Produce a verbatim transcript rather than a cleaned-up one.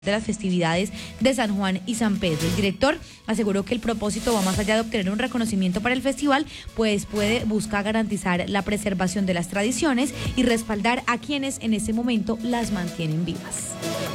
de las festividades de San Juan y San Pedro. El director aseguró que el propósito va más allá de obtener un reconocimiento para el festival, pues puede buscar garantizar la preservación de las tradiciones y respaldar a quienes en este momento las mantienen vivas.